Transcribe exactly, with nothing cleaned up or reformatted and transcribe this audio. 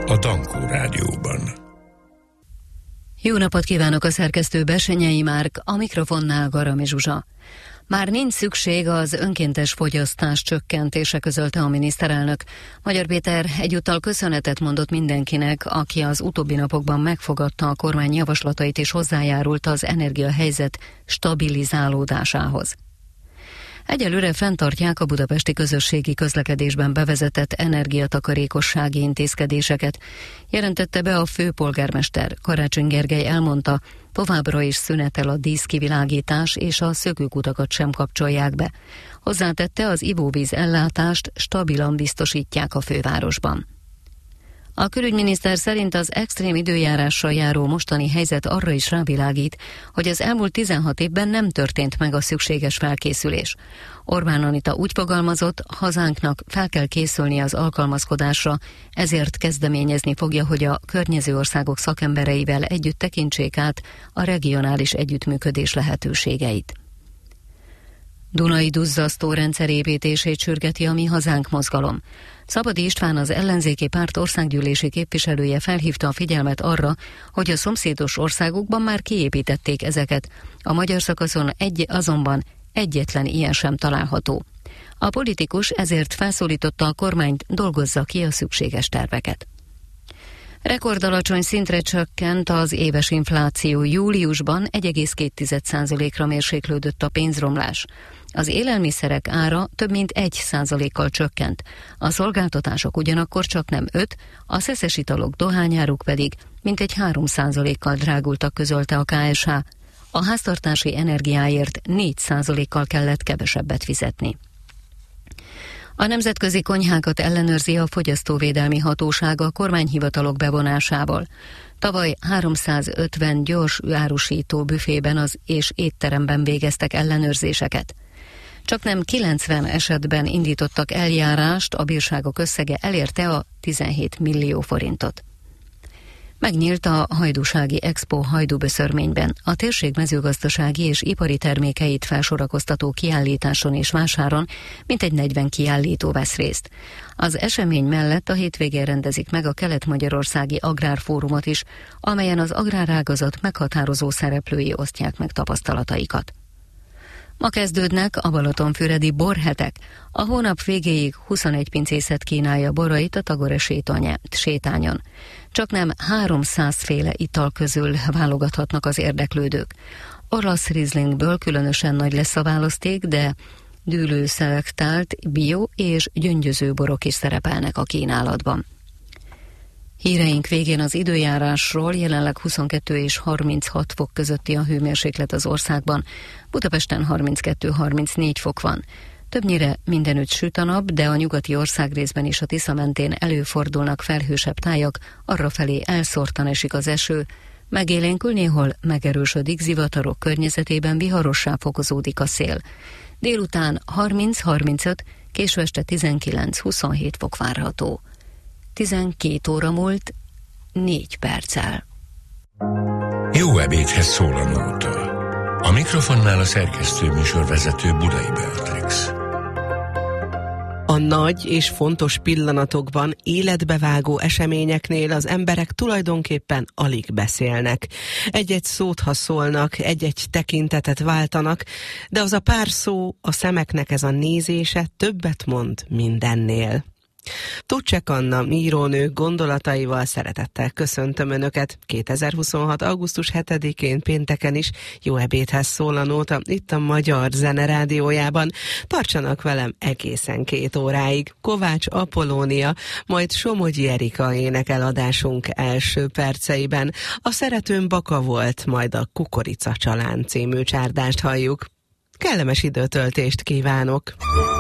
a Dankó Rádióban. Jó napot kívánok, a szerkesztő Bessenyei Márk, a mikrofonnál Garami Zsuzsa. Már nincs szükség az önkéntes fogyasztás csökkentése, közölte a miniszterelnök. Magyar Péter egyúttal köszönetet mondott mindenkinek, aki az utóbbi napokban megfogadta a kormány javaslatait és hozzájárult az energiahelyzet stabilizálódásához. Egyelőre fenntartják a budapesti közösségi közlekedésben bevezetett energiatakarékossági intézkedéseket, jelentette be a főpolgármester. Karácsony Gergely elmondta, továbbra is szünetel a díszkivilágítás, és a szökőkutakat sem kapcsolják be. Hozzátette, az ivóvíz ellátást stabilan biztosítják a fővárosban. A külügyminiszter szerint az extrém időjárással járó mostani helyzet arra is rávilágít, hogy az elmúlt tizenhat évben nem történt meg a szükséges felkészülés. Orbán Anita úgy fogalmazott, hazánknak fel kell készülni az alkalmazkodásra, ezért kezdeményezni fogja, hogy a környező országok szakembereivel együtt tekintsék át a regionális együttműködés lehetőségeit. Dunai duzzasztó rendszer építését sürgeti a Mi Hazánk mozgalom. Szabadi István, az ellenzéki párt országgyűlési képviselője felhívta a figyelmet arra, hogy a szomszédos országokban már kiépítették ezeket. A magyar szakaszon egy, azonban egyetlen ilyen sem található. A politikus ezért felszólította a kormányt, dolgozza ki a szükséges terveket. Rekordalacsony szintre csökkent az éves infláció. Júliusban egy egész két százalékra mérséklődött a pénzromlás. Az élelmiszerek ára több mint egy százalékkal csökkent, a szolgáltatások ugyanakkor csak nem öt, a szeszes italok, dohányáruk pedig mintegy három százalékkal drágultak, közölte a ká es há. A háztartási energiáért négy százalékkal kellett kevesebbet fizetni. A nemzetközi konyhákat ellenőrzi a Fogyasztóvédelmi Hatóság a kormányhivatalok bevonásával. Tavaly háromszázötven gyors árusító büfében az és étteremben végeztek ellenőrzéseket. Csaknem kilencven esetben indítottak eljárást, a bírságok összege elérte a tizenhét millió forintot. Megnyílt a Hajdúsági Expo Hajdúböszörményben. A térség mezőgazdasági és ipari termékeit felsorakoztató kiállításon és vásáron mintegy negyven kiállító vesz részt. Az esemény mellett a hétvégén rendezik meg a Kelet-Magyarországi Agrárfórumot is, amelyen az agrárágazat meghatározó szereplői osztják meg tapasztalataikat. Ma kezdődnek a balatonfüredi borhetek. A hónap végéig huszonegy pincészet kínálja borait a Tagore sétányon. Csaknem háromszáz féle ital közül válogathatnak az érdeklődők. Olasz rizlingből különösen nagy lesz a választék, de dűlő szelektált, bio és gyöngyöző borok is szerepelnek a kínálatban. Híreink végén az időjárásról. Jelenleg huszonkettő és harminchat fok közötti a hőmérséklet az országban. Budapesten harminckettő harmincnégy fok van. Többnyire mindenütt süt a nap, de a nyugati országrészben is a Tisza mentén előfordulnak felhősebb tájak, arrafelé elszórtan esik az eső, megélénkül, néhol megerősödik, zivatarok környezetében viharossá fokozódik a szél. Délután harminc-harmincöt, késő este tizenkilenc-huszonhét fok várható. tizenkét óra múlt négy perccel. Jó ebédhez szól a nóta. A mikrofonnál a szerkesztő műsorvezető Budai Beatrix. A nagy és fontos pillanatokban, életbevágó eseményeknél az emberek tulajdonképpen alig beszélnek. Egy-egy szót, ha szólnak, egy-egy tekintetet váltanak, de az a pár szó, a szemeknek ez a nézése többet mond mindennél. Tudcsek Anna írónő gondolataival szeretettel köszöntöm Önöket kétezer-huszonhat. augusztus hetedikén pénteken is. Jó ebédhez szól a nóta itt a Magyar Zene Rádiójában. Tartsanak velem egészen két óráig. Kovács Apollónia, majd Somogyi Erika énekel adásunk első perceiben. A Szeretőm Baka volt, majd a Kukorica Család című csárdást halljuk. Kellemes időtöltést kívánok!